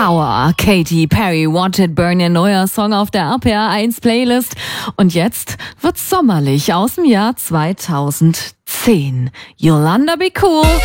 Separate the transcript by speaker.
Speaker 1: Power, Katy Perry, Watch It Burn, ihr neuer Song auf der RPR 1 Playlist. Und jetzt wird's sommerlich aus dem Jahr 2010. Yolanda Be Cool.